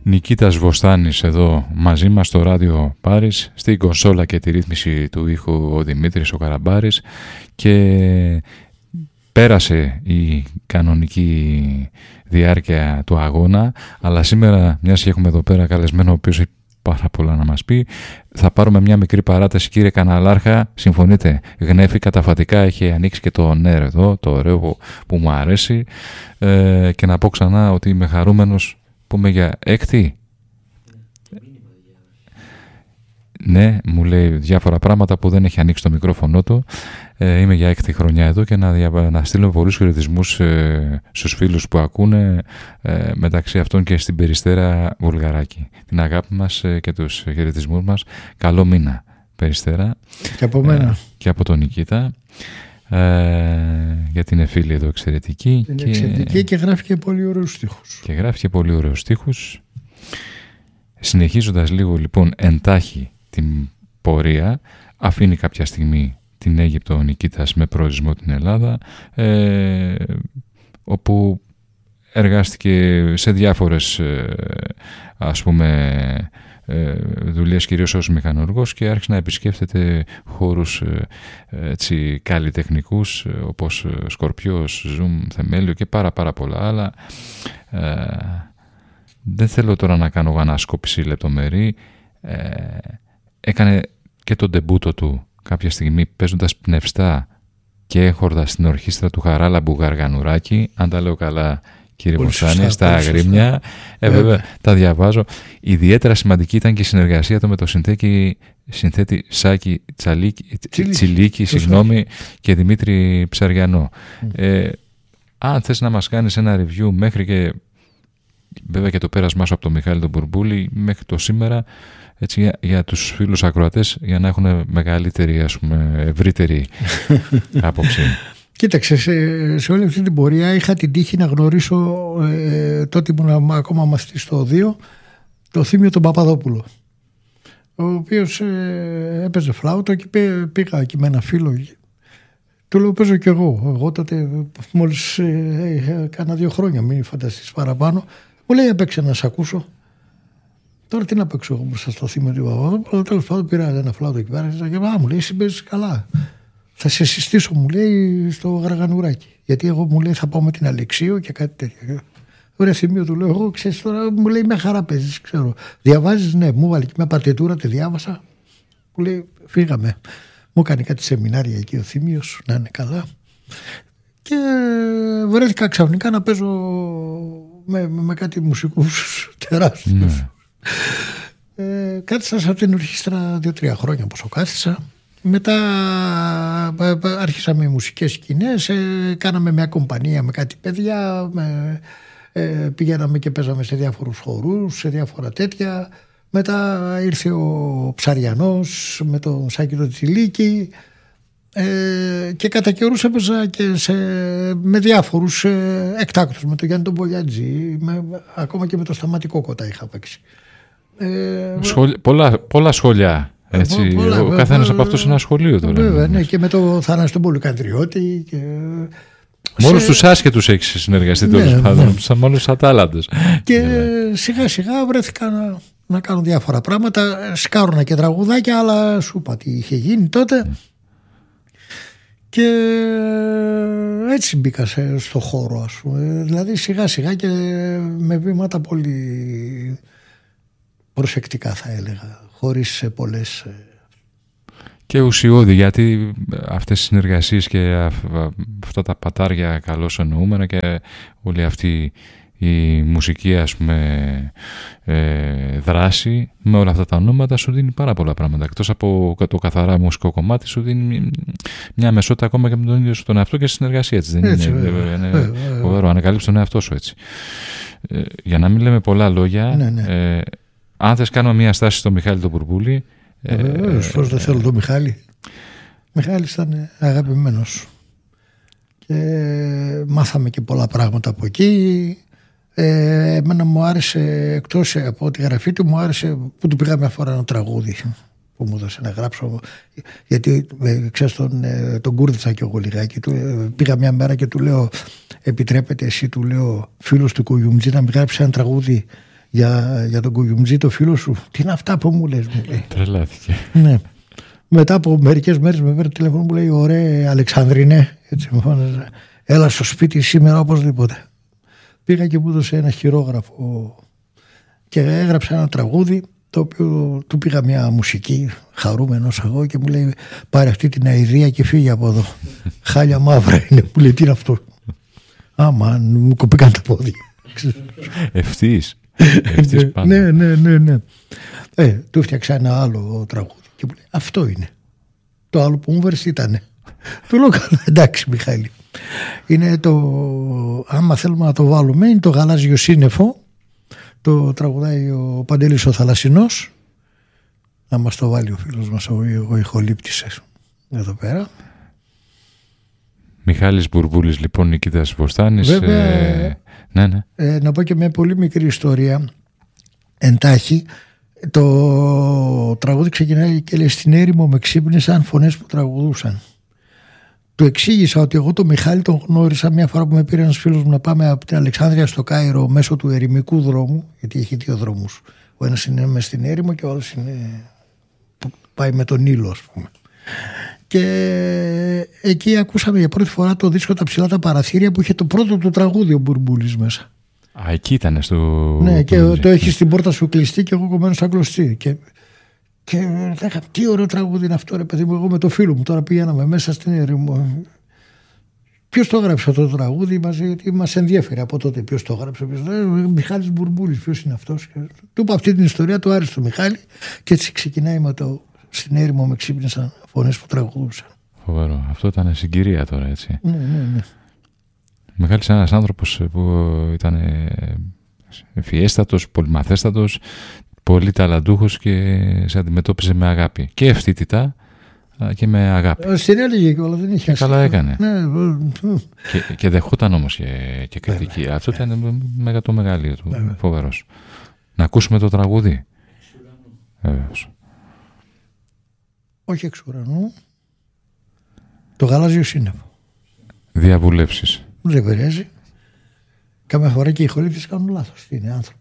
Νικήτας Βοστάνης εδώ μαζί μας στο ράδιο Πάρις, στην κονσόλα και τη ρύθμιση του ήχου ο Δημήτρης ο Καραμπάρης, και πέρασε η κανονική διάρκεια του αγώνα, αλλά σήμερα, μιας και έχουμε εδώ πέρα καλεσμένο ο οποίος έχει πάρα πολλά να μας πει, θα πάρουμε μια μικρή παράταση. Κύριε Καναλάρχα, συμφωνείτε? Γνέφει καταφατικά, έχει ανοίξει και το νερ εδώ, το ωραίο που μου αρέσει, και να πω ξανά ότι είμαι χαρούμενος. Πούμε για έκτη. Ναι, μου λέει διάφορα πράγματα που δεν έχει ανοίξει το μικρόφωνο του. Είμαι για έκτη χρονιά εδώ και να στείλω πολλούς χαιρετισμούς στους φίλους που ακούνε, μεταξύ αυτών και στην Περιστέρα Βουλγαράκη. Την αγάπη μας και τους χαιρετισμούς μας. Καλό μήνα, Περιστέρα. Και από μένα. Και από τον Νικήτα. Γιατί είναι φίλη εδώ εξαιρετική. Είναι εξαιρετική και γράφει και πολύ ωραίους στίχους. Και γράφει και πολύ ωραίους στίχους. Συνεχίζοντας λίγο λοιπόν εντάχει την πορεία, αφήνει κάποια στιγμή την Αίγυπτο ο Νικήτας με προορισμό την Ελλάδα, όπου εργάστηκε σε διάφορες ας πούμε δουλειές, κυρίως ως μηχανουργός, και άρχισε να επισκέφτεται χώρους καλλιτεχνικούς όπως Σκορπιός, Ζουμ, Θεμέλιο και πάρα πολλά άλλα. Δεν θέλω τώρα να κάνω ανασκόπηση λεπτομερή. Έκανε και τον ντεμπούτο του κάποια στιγμή παίζοντας πνευστά και έχορδα στην ορχήστρα του Χαράλαμπου Γαργανουράκη, αν τα λέω καλά κύριε Μουσάνη, στα Αγρίμια. Βέβαια, τα διαβάζω. Ιδιαίτερα σημαντική ήταν και η συνεργασία του με το συνθέτη Σάκη Τσιλίκη και Δημήτρη Ψαριανό. Αν θες να μας κάνεις ένα review μέχρι και βέβαια και το πέρασμά σου από τον Μιχάλη τον Μπουρμπούλη μέχρι το σήμερα, έτσι, για τους φίλους ακροατές, για να έχουν μεγαλύτερη, ας πούμε, ευρύτερη άποψη. Κοίταξε, σε όλη αυτή την πορεία είχα την τύχη να γνωρίσω τότε που ήμουν ακόμα μαθητής στο 2, το Θήμιο τον Παπαδόπουλο, ο οποίος έπαιζε φλάουτο, και πήγα εκεί με ένα φίλο. Του λέω παίζω κι εγώ. Εγώ τότε μόλις κάνα 2 χρόνια, μην φανταστείς παραπάνω. Μου λέει παίξε να σε ακούσω. Τώρα τι να παίξω εγώ μπροστά στο Θήμιο του Παπαδόπουλου? Τέλος πάντων πήρα ένα φλάουτο εκεί πέρα και μου λέει εσύ παίζεις καλά. Θα σε συστήσω, μου λέει, στο Γαργανουράκι. Γιατί εγώ, μου λέει, θα πάω με την Αλεξίου και κάτι τέτοιο. Ωραία, Θήμιο, του λέω, εγώ ξέρεις τώρα, μου λέει, μια χαρά παίζεις, ξέρω. Διαβάζεις? Ναι, μου βάλει και μια παρτιτούρα, τη διάβασα. Μου λέει, φύγαμε. Μου έκανε κάτι σεμινάρια εκεί ο Θήμιος, να είναι καλά. Και βρέθηκα ξαφνικά να παίζω με κάτι μουσικούς τεράστιους. Κάθισα από την ορχήστρα 2-3 χρόνια πόσο κάθισα. Μετά άρχισαμε μουσικές σκηνές, κάναμε μια κομπανία με κάτι παιδιά, πηγαίναμε και παίζαμε σε διάφορους χορούς, σε διάφορα τέτοια. Μετά ήρθε ο Ψαριανός με τον Σάκη τον Τσιλίκη, και κατά καιρούς έπαιζα και με διάφορους εκτάκτους, με τον Γιάννη τον Πολιατζή, ακόμα και με το Σταματικό Κότα είχα παίξει. Πολλά σχόλια. Έτσι, ο καθένας από αυτούς ένα σχολείο τώρα. Βέβαια, ναι, και με το Θανάση τον Πολυκαντριώτη. Με όλους τους άσχετους έχεις συνεργαστεί, τέλος πάντων, με όλους τους ατάλλαντες. Και σιγά σιγά βρέθηκα να κάνω διάφορα πράγματα. Σκάρωνα και τραγουδάκια, αλλά σου είπα τι είχε γίνει τότε. Και έτσι μπήκα στο χώρο, ας πούμε. Δηλαδή σιγά σιγά και με βήματα πολύ προσεκτικά, θα έλεγα, χωρίς πολλές... Και ουσιώδη, γιατί αυτές οι συνεργασίες και αυτά τα πατάρια καλώς εννοούμενα και όλη αυτή η μουσική, ας πούμε, δράση με όλα αυτά τα ονόματα σου δίνει πάρα πολλά πράγματα. Εκτός από το καθαρά μουσικό κομμάτι, σου δίνει μια μεσότητα ακόμα και με τον ίδιο σου τον εαυτό και στη συνεργασία, έτσι δεν έτσι, είναι? Φοβερό, ανακαλύψει τον εαυτό σου, έτσι. Για να μην λέμε πολλά λόγια, αν θες κάνω μια στάση στο Μιχάλη τον Μπουρμπούλη. Πώς δεν θέλω τον Μιχάλη. Μιχάλης ήταν αγαπημένος και μάθαμε και πολλά πράγματα από εκεί. Εμένα μου άρεσε, εκτός από τη γραφή του, μου άρεσε που του πήγα μια φορά ένα τραγούδι που μου έδωσε να γράψω, γιατί ξέρεις τον κούρδισα και εγώ λιγάκι. Πήγα μια μέρα και του λέω, επιτρέπετε εσύ, του λέω, φίλος του Κουγιουμτζή, να μην γράψει ένα τραγούδι για τον Κουγιουμτζή, το φίλο σου. Τι είναι αυτά που μου λες, μου λέει. Τρελάθηκε. Ναι. Μετά από μερικές μέρες με παίρνει τηλέφωνο, μου λέει, ωραία Αλεξανδρίνε, έτσι μου φώναζε, έλα στο σπίτι σήμερα οπωσδήποτε. Πήγα και μου έδωσε ένα χειρόγραφο και έγραψα ένα τραγούδι, το οποίο του πήγα μια μουσική, χαρούμενος εγώ, και μου λέει, πάρε αυτή την αηδία και φύγε από εδώ. Χάλια μαύρα είναι. Μου λέει, τι είναι αυτό. Άμα μου κοπήκαν τα πόδια. Ευτύς. Ναι. Του φτιάξα ένα άλλο τραγούδι και μου λέει, αυτό είναι. Το άλλο που μου βέρες ήτανε. Του λέω, καλά, εντάξει Μιχάλη. Είναι άμα θέλουμε να το βάλουμε, είναι το Γαλάζιο Σύννεφο. Το τραγουδάει ο Παντελής ο Θαλασσινός. Να μας το βάλει ο φίλος μας ο ηχολήπτης εδώ πέρα. Μιχάλης Μπουρμπούλης, λοιπόν, Νικήτας Βοστάνης. Βέβαια, ναι. Να πω και μια πολύ μικρή ιστορία εντάχει. Το τραγούδι ξεκινάει και λέει, στην έρημο με ξύπνησαν φωνές που τραγουδούσαν. Του εξήγησα ότι εγώ τον Μιχάλη τον γνώρισα μια φορά που με πήρε ένας φίλος μου να πάμε από την Αλεξάνδρεια στο Κάιρο μέσω του ερημικού δρόμου, γιατί έχει 2 δρόμους. Ο ένας είναι μες στην έρημο και ο άλλος είναι που πάει με τον Νείλο, ας πούμε. Και εκεί ακούσαμε για πρώτη φορά το δίσκο «Τα ψηλά τα παραθύρια» που είχε το πρώτο του τραγούδι ο Μπουρμπούλης μέσα. Α, εκεί ήταν στο... Ναι, και το έχει στην πόρτα σου κλειστή και εγώ κομμένος σαν κλωστή. Και λέγα, τι ωραίο τραγούδι είναι αυτό, ρε παιδί μου. Εγώ με το φίλο μου τώρα πηγαίναμε μέσα στην έρημο. Ποιος το έγραψε αυτό το τραγούδι, γιατί μας ενδιέφερε από τότε ποιος το έγραψε. Μιχάλης Μπουρμπούλης, ποιος είναι αυτός. Του είπα αυτή την ιστορία, του άρεσε το Μιχάλη, και έτσι ξεκινάει με το «Στην έρημο με ξύπνησαν φωνές που τραγουδούσαν». Φοβερό. Αυτό ήταν συγκυρία τώρα, έτσι. Ναι. Μιχάλης είναι ένας άνθρωπος που ήταν ευφιέστατος, πολυμαθέστατος, πολύ ταλαντούχος και σε αντιμετώπιζε με αγάπη. Και ευθύτητα και με αγάπη. Στην έλεγε και όλα, δεν είχε αστείο. Καλά έκανε. Ναι. Και δεχόταν όμως και κριτική. Αυτό ήταν το μεγαλείο του. Φοβερός. Να ακούσουμε το τραγούδι. Βεβαίως. Όχι εξ ουρανού. Το Γαλάζιο Σύννεφο. Διαβουλεύσεις. Δεν πειράζει. Καμιά φορά και οι χολήπτες κάνουν λάθος. Είναι άνθρωποι.